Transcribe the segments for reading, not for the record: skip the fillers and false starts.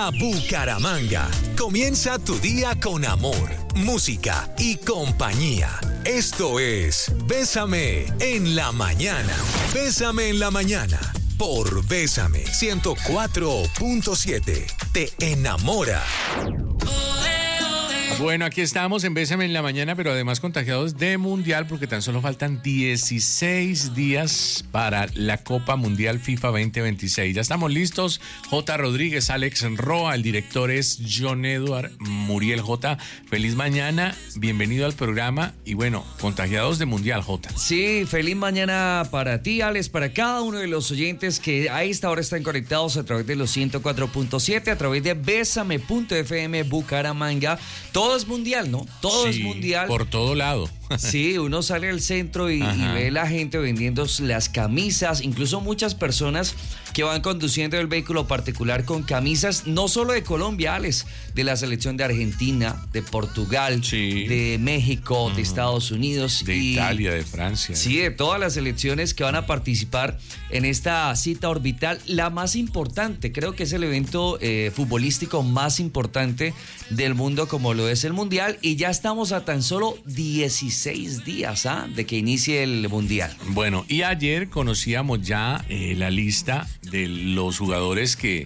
a Bucaramanga. Comienza tu día con amor, música y compañía. Esto es Bésame en la mañana. Bésame en la mañana por Bésame 104.7. Te enamora. Bueno, aquí estamos en Bésame en la mañana, pero además contagiados de Mundial porque tan solo faltan 16 días para la Copa Mundial FIFA 2026. Ya estamos listos. J. Rodríguez, Alex Roa, el director es John Edward Muriel. J. Feliz mañana, bienvenido al programa y bueno, contagiados de Mundial, J. Sí, feliz mañana para ti, Alex, para cada uno de los oyentes que a esta hora están conectados a través de los 104.7, a través de Bésame.fm Bucaramanga. Todo es mundial, ¿no? Todo es mundial. Por todo lado. Sí, uno sale al centro y ve la gente vendiendo las camisas, incluso muchas personas que van conduciendo el vehículo particular con camisas, no solo de Colombia, Alex, de la selección de Argentina, de Portugal, de México, de Estados Unidos. De Italia, de Francia. Sí, de todas las selecciones que van a participar en esta cita orbital, la más importante, creo que es el evento futbolístico más importante del mundo como lo es el Mundial, y ya estamos a tan solo 16 días de que inicie el Mundial. Bueno, y ayer conocíamos ya la lista de los jugadores que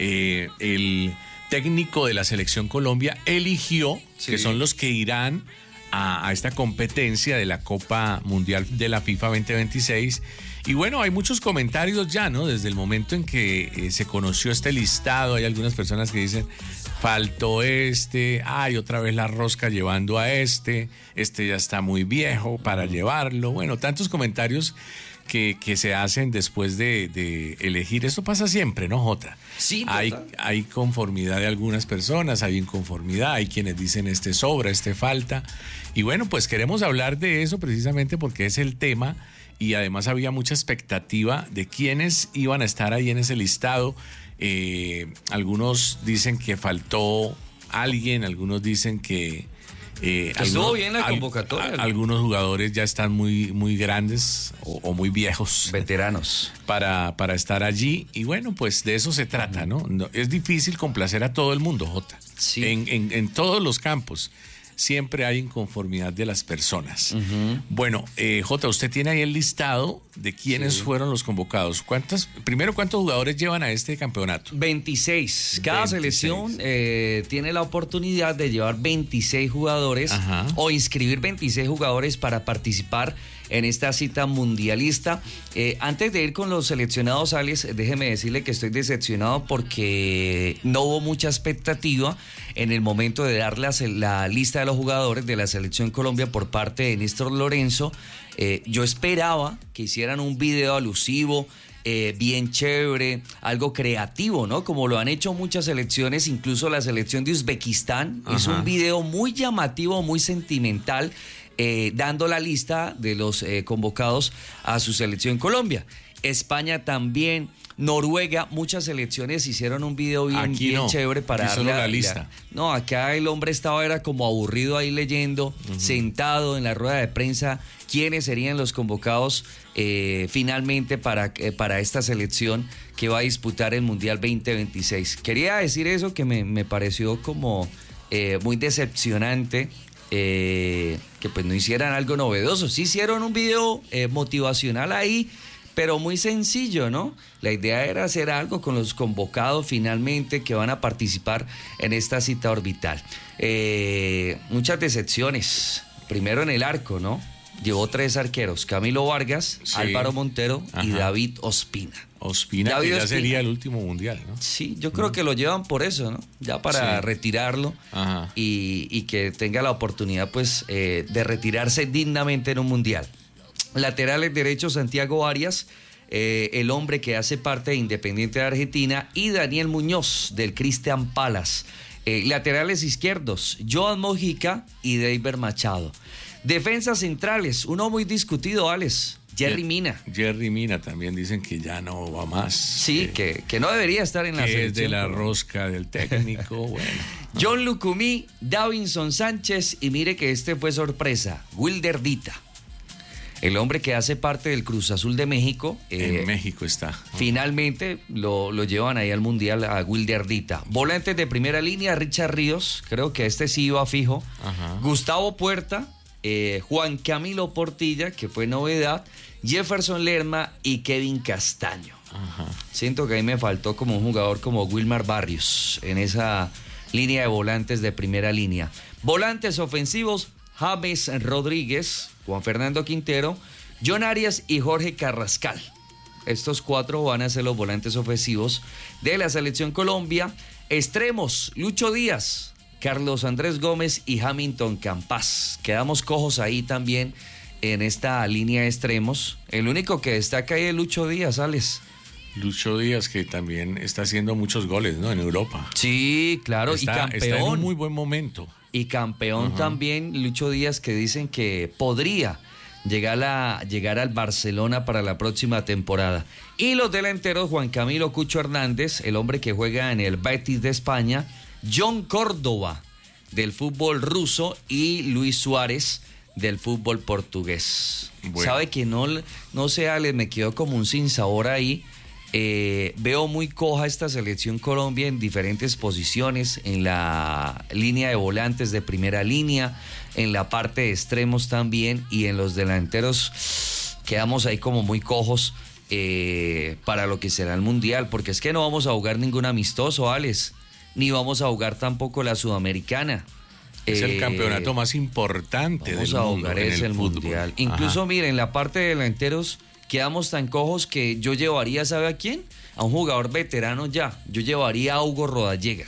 el técnico de la Selección Colombia eligió, que son los que irán a esta competencia de la Copa Mundial de la FIFA 2026. Y bueno, hay muchos comentarios ya, ¿no? Desde el momento en que se conoció este listado, hay algunas personas que dicen, faltó ay, otra vez la rosca llevando a este ya está muy viejo para llevarlo. Bueno, tantos comentarios que se hacen después de elegir. Esto pasa siempre, ¿no, Jota? Sí, hay conformidad de algunas personas, hay inconformidad, hay quienes dicen este sobra, este falta. Y bueno, pues queremos hablar de eso precisamente porque es el tema y además había mucha expectativa de quiénes iban a estar ahí en ese listado. Algunos dicen que faltó alguien, algunos dicen que estuvo bien la convocatoria. Algunos jugadores ya están muy grandes o muy viejos. Veteranos. Para estar allí. Y bueno, pues de eso se trata, ¿no? Es difícil complacer a todo el mundo, Jota. Sí. En todos los campos. Siempre hay inconformidad de las personas. Bueno, Jota, usted tiene ahí el listado de quiénes fueron los convocados. ¿Cuántos jugadores llevan a este campeonato? 26. Cada selección tiene la oportunidad de llevar 26 jugadores o inscribir 26 jugadores para participar en esta cita mundialista. Antes de ir con los seleccionados, Alex, déjeme decirle que estoy decepcionado porque no hubo mucha expectativa en el momento de dar la lista de los jugadores de la Selección Colombia por parte de Néstor Lorenzo. Yo esperaba que hicieran un video alusivo, bien chévere, algo creativo, ¿no? Como lo han hecho muchas selecciones, incluso la selección de Uzbekistán. Es un video muy llamativo, muy sentimental, dando la lista de los convocados a su selección Colombia. España también, Noruega, muchas selecciones hicieron un video bien chévere para darle la lista. No, acá el hombre era como aburrido ahí leyendo, sentado en la rueda de prensa, quiénes serían los convocados finalmente para esta selección que va a disputar el Mundial 2026. Quería decir eso que me pareció como muy decepcionante. Que pues no hicieran algo novedoso. Sí hicieron un video motivacional ahí, pero muy sencillo, ¿no? La idea era hacer algo con los convocados finalmente que van a participar en esta cita orbital. Muchas decepciones. Primero en el arco, ¿no? Llevó 3 arqueros: Camilo Vargas, Álvaro Montero y David Ospina. David Ospina sería el último mundial, ¿no? Sí, yo creo que lo llevan por eso, ¿no? Ya para retirarlo y que tenga la oportunidad, pues, de retirarse dignamente en un mundial. Laterales derechos: Santiago Arias, el hombre que hace parte de Independiente de Argentina, y Daniel Muñoz del Crystal Palace. Laterales izquierdos: Joan Mojica y David Machado. Defensas centrales, uno muy discutido, Alex, Jerry Mina. Jerry Mina también dicen que ya no va más. Sí, que no debería estar en la selección. Es de la rosca del técnico, bueno. John Lucumí, Davinson Sánchez y mire que este fue sorpresa, Wilder Dita. el hombre que hace parte del Cruz Azul de México. En México está. Finalmente lo llevan ahí al Mundial a Wilder Dita. Volantes de primera línea, Richard Ríos, creo que este sí iba fijo. Ajá. Gustavo Puerta, Juan Camilo Portilla, que fue novedad, Jefferson Lerma y Kevin Castaño. Ajá. Siento que ahí me faltó como un jugador como Wilmar Barrios en esa línea de volantes de primera línea. Volantes ofensivos, James Rodríguez, Juan Fernando Quintero, John Arias y Jorge Carrascal. Estos 4 van a ser los volantes ofensivos de la Selección Colombia. Extremos, Lucho Díaz, Carlos Andrés Gómez y Hamilton Campas. Quedamos cojos ahí también en esta línea de extremos. El único que destaca ahí es Lucho Díaz, Alex. Lucho Díaz, que también está haciendo muchos goles, ¿no? En Europa. Sí, claro, y campeón. Está en un muy buen momento. Y campeón también, Lucho Díaz, que dicen que podría llegar al Barcelona para la próxima temporada. Y los delanteros, Juan Camilo Cucho Hernández, el hombre que juega en el Betis de España, John Córdoba, del fútbol ruso, y Luis Suárez, del fútbol portugués. Bueno. Sabe que no sé, Ale, me quedó como un sinsabor ahí. Veo muy coja esta Selección Colombia en diferentes posiciones, en la línea de volantes de primera línea, en la parte de extremos también, y en los delanteros quedamos ahí como muy cojos para lo que será el Mundial, porque es que no vamos a jugar ningún amistoso, Alex, ni vamos a jugar tampoco la Sudamericana. Es el campeonato más importante del mundo. Vamos a jugar el Mundial. Incluso, miren, en la parte de delanteros quedamos tan cojos que yo llevaría, ¿sabe a quién? A un jugador veterano ya. Yo llevaría a Hugo Rodallega.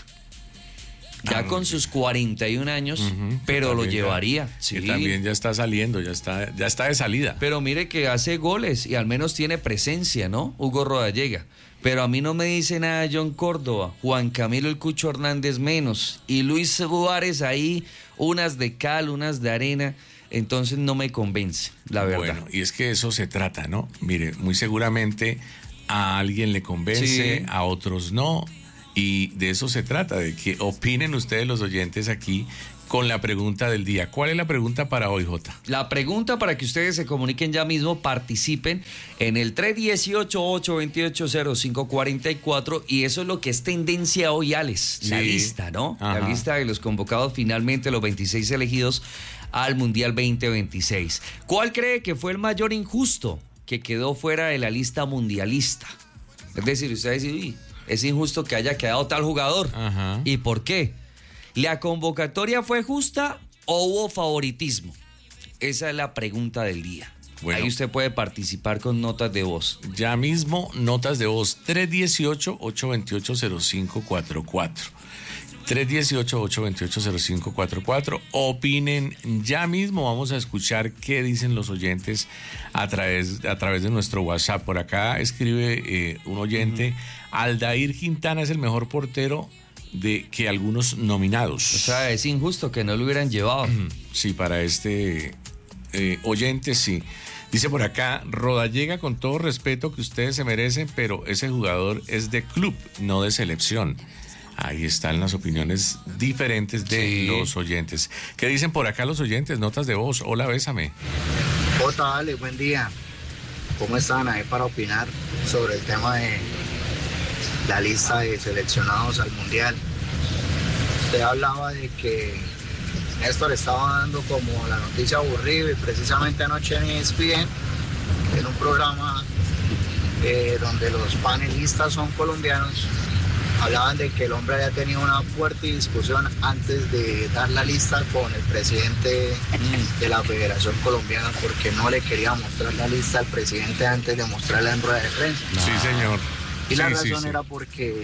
Ya con sus 41 años, pero lo llevaría. Sí. Que también ya está saliendo, ya está de salida. Pero mire que hace goles y al menos tiene presencia, ¿no? Hugo Rodallega. Pero a mí no me dice nada John Córdoba, Juan Camilo El Cucho Hernández menos, y Luis Suárez ahí, unas de cal, unas de arena. Entonces no me convence, la verdad. Bueno, y es que eso se trata, ¿no? Mire, muy seguramente a alguien le convence, sí, a otros no, y de eso se trata, de que opinen ustedes los oyentes aquí con la pregunta del día. ¿Cuál es la pregunta para hoy, Jota? La pregunta para que ustedes se comuniquen ya mismo, participen en el 318-828-0544, y eso es lo que es tendencia hoy, Alex. Sí. La lista, ¿no? Ajá. La lista de los convocados, finalmente los 26 elegidos al Mundial 2026. ¿Cuál cree que fue el mayor injusto que quedó fuera de la lista mundialista? Es decir, usted dice, uy, es injusto que haya quedado tal jugador. Ajá. ¿Y por qué? ¿La convocatoria fue justa o hubo favoritismo? Esa es la pregunta del día. Bueno, ahí usted puede participar con notas de voz. Ya mismo, notas de voz, 318-828-0544. 318-828-0544. Opinen ya mismo. Vamos a escuchar qué dicen los oyentes a través de nuestro WhatsApp. Por acá escribe un oyente, Aldair Quintana es el mejor portero que algunos nominados. O sea, es injusto que no lo hubieran llevado. Sí, para este oyente sí. Dice por acá, Rodallega, con todo respeto que ustedes se merecen, pero ese jugador es de club, no de selección. Ahí están las opiniones diferentes de los oyentes. ¿Qué dicen por acá los oyentes? Notas de voz. Hola, bésame. Jota, Ale, buen día. ¿Cómo están ahí para opinar sobre el tema de la lista de seleccionados al Mundial? Usted hablaba de que Néstor estaba dando como la noticia aburrida, y precisamente anoche en ESPN, en un programa donde los panelistas son colombianos, hablaban de que el hombre había tenido una fuerte discusión antes de dar la lista con el presidente de la Federación Colombiana, porque no le quería mostrar la lista al presidente antes de mostrarla en rueda de prensa. Sí, señor. Y la razón era porque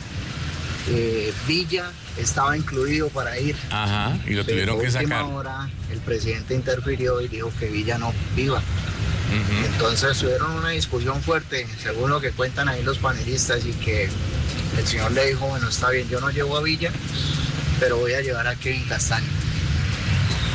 Villa estaba incluido para ir. Ajá, y lo tuvieron que sacar. A última hora el presidente interfirió y dijo que Villa no iba. Entonces tuvieron una discusión fuerte, según lo que cuentan ahí los panelistas, y que el señor le dijo, bueno, está bien, yo no llevo a Villa, pero voy a llevar a Kevin Castaño.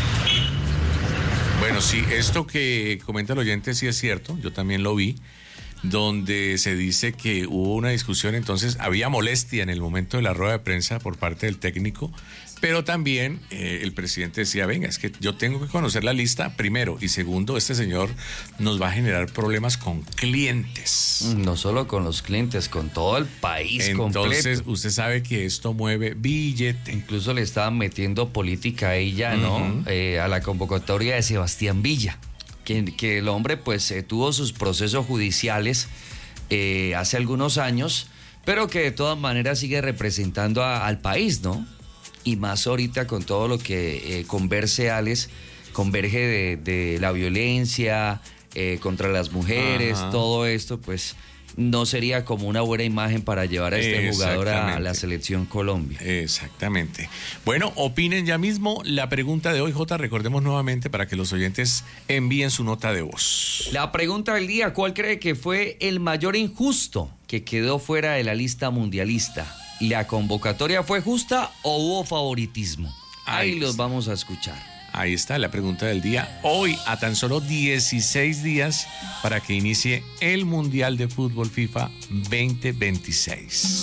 Bueno, sí, esto que comenta el oyente sí es cierto, yo también lo vi. donde se dice que hubo una discusión, entonces había molestia en el momento de la rueda de prensa por parte del técnico, pero también el presidente decía, venga, es que yo tengo que conocer la lista primero, y segundo, este señor nos va a generar problemas con clientes. No solo con los clientes, con todo el país completo. Entonces, usted sabe que esto mueve billete. Incluso le estaban metiendo política a ella, ¿no? A la convocatoria de Sebastián Villa, que el hombre pues tuvo sus procesos judiciales hace algunos años, pero que de todas maneras sigue representando al país, ¿no? Y más ahorita con todo lo que converge de la violencia contra las mujeres, todo esto, pues no sería como una buena imagen para llevar a este jugador a la selección Colombia. Exactamente. Bueno, opinen ya mismo. La pregunta de hoy, Jota, recordemos nuevamente para que los oyentes envíen su nota de voz. La pregunta del día, ¿cuál cree que fue el mayor injusto que quedó fuera de la lista mundialista? ¿La convocatoria fue justa o hubo favoritismo? Ahí los vamos a escuchar. Ahí está la pregunta del día. Hoy, a tan solo 16 días para que inicie el Mundial de Fútbol FIFA 2026.